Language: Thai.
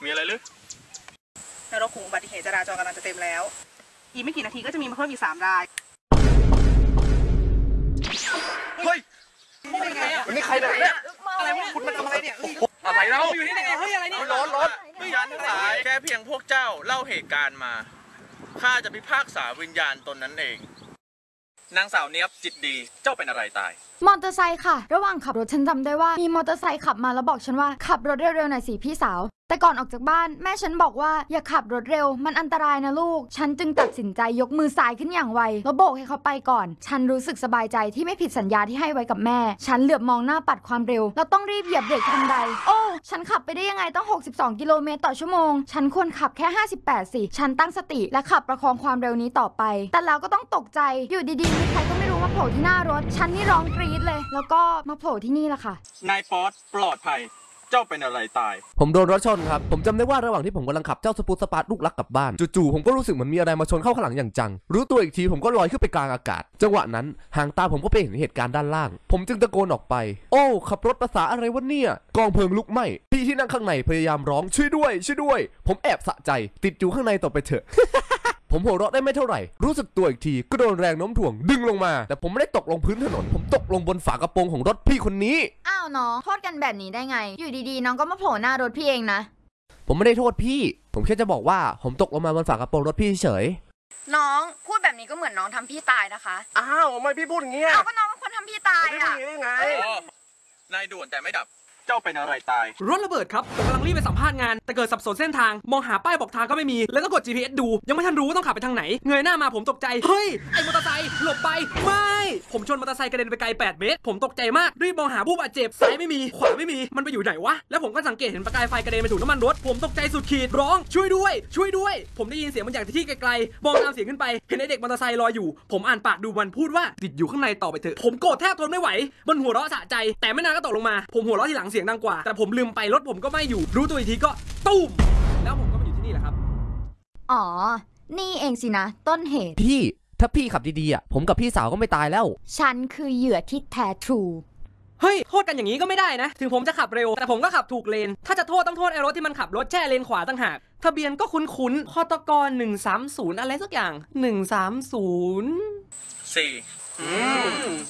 มีอะไรหรือในรถของอุบัติเหตุจราจรกำลังจะเต็มแล้วอีกไม่กี่นาทีก็จะมีมาเพิ่มอีก3 รายเฮ้ยนี่ใครเนี่ยอะไรวะคุณมาทำอะไรเนี่ยอะไรเล่าอยู่ที่ไหนเฮ้ยอะไรเนี่ยรถฉันทั้งหลายแค่เพียงพวกเจ้าเล่าเหตุการณ์มาข้าจะพิพากษาวิญญาณตนนั้นเองนางสาวเนียบจิตดีเจ้าเป็นอะไรตายมอเตอร์ไซค์ค่ะระหว่างขับรถฉันจำได้ว่ามีมอเตอร์ไซค์ขับมาแล้วบอกฉันว่าขับรถเร็วๆหน่อยสิพี่สาวแต่ก่อนออกจากบ้านแม่ฉันบอกว่าอย่าขับรถเร็วมันอันตรายนะลูกฉันจึงตัดสินใจยกมือซ้ายขึ้นอย่างไวแล้วโบกให้เขาไปก่อนฉันรู้สึกสบายใจที่ไม่ผิดสัญญาที่ให้ไว้กับแม่ฉันเหลือบมองหน้าปัดความเร็วแล้วต้องรีบเหยียบเบรกทันใดโอ้ฉันขับไปได้ยังไงต้อง62 กิโลเมตรต่อชั่วโมงฉันควรขับแค่58สิฉันตั้งสติและขับประคองความเร็วนี้ต่อไปแต่แล้วก็ต้องตกใจอยู่ดีๆมีใครก็ไม่รู้มาโผล่ที่หน้ารถฉันนี่ร้องกรี๊ดเลยแล้วก็มาโผล่ที่นี่แหละค่ะนายป๊อตปลอดภัยเจ้าเป็นอะไรตายผมโดนรถชนครับผมจำได้ว่าระหว่างที่ผมกำลังขับเจ้าสปูตสปาร์ตลูกรักกลับบ้านจู่ๆผมก็รู้สึกเหมือนมีอะไรมาชนเข้าข้างหลังอย่างจังรู้ตัวอีกทีผมก็ลอยขึ้นไปกลางอากาศจังหวะนั้นหางตาผมก็ไปเห็นเหตุการณ์ด้านล่างผมจึงตะโกนออกไปโอ้ขับรถภาษาอะไรวะเนี่ยกองเพลิงลุกไหม้พี่ที่นั่งข้างในพยายามร้องช่วยด้วยช่วยด้วยผมแอบสะใจติดอยู่ข้างในต่อไปเถอะ ผมหัวเราะได้ไม่เท่าไหร่รู้สึกตัวอีกทีก็โดนแรงโน้มถ่วงดึงลงมาแต่ผมไม่ได้ตกลงพื้นถนนผมตกลงบนฝากระโปรงของรถพี่คนนี้อ้าวน้องโทษกันแบบนี้ได้ไงอยู่ดีๆน้องก็มาโผล่หน้ารถพี่เองนะผมไม่ได้โทษพี่ผมแค่จะบอกว่าผมตกลงมาบนฝากระโปรงรถพี่เฉยน้องพูดแบบนี้ก็เหมือนน้องทำพี่ตายนะคะอ้าวทำไมพี่พูดอย่างเงี้ยอ้าวก็น้องเป็นคนทำพี่ตายอ่ะได้ไงนายด่วนแต่ไม่ดับเจ้าเป็นอะไรตายรถระเบิดครับผมกำลังรีบไปสัมภาษณ์งานแต่เกิดสับสนเส้นทางมองหาป้ายบอกทางก็ไม่มีแล้วก็กด GPS ดูยังไม่ทันรู้ว่าต้องขับไปทางไหนเงยหน้ามาผมตกใจเฮ้ยไอ้มอเตอร์ไซค์หลบไปไม่ผมชนมอเตอร์ไซค์กระเด็นไปไกล8 เมตรผมตกใจมากรีบมองหาผู้บาดเจ็บซ้ายไม่มีขวาไม่มีมันไปอยู่ไหนวะแล้วผมก็สังเกตเห็นประกายไฟกระเด็นไปถูกน้ำมันรถผมตกใจสุดขีดร้องช่วยด้วยช่วยด้วยผมได้ยินเสียงบางอย่างที่ไกลๆมองตามเสียงขึ้นไปเห็นไอ้เด็กมอเตอร์ไซค์ลอยอยู่ผมอ่านปากดูมันพูดว่าติดอยู่ข้างในต่อไปเถอะผมโกรธแทบทนไม่ไหวมันหัวเราะสะใจแต่ไม่นานก็ตกลงมาผมหัวเราะทีหลังเสียงดังกว่าแต่ผมลืมไปรถผมก็ไม่อยู่รู้ตัวอีกทีก็ตุ้มแล้วผมก็มาอยู่ที่นี่แหละครับอ๋อนี่เองสินะต้นเหตุพี่ถ้าพี่ขับดีๆอ่ะผมกับพี่สาวก็ไม่ตายแล้วฉันคือเหยื่อที่แท้ทรูเฮ้ยโทษกันอย่างนี้ก็ไม่ได้นะถึงผมจะขับเร็วแต่ผมก็ขับถูกเลนถ้าจะโทษต้องโทษไอ้รถที่มันขับรถแช่เลนขวาต่างหากทะเบียนก็คุ้นๆคตก130อะไรสักอย่าง130 4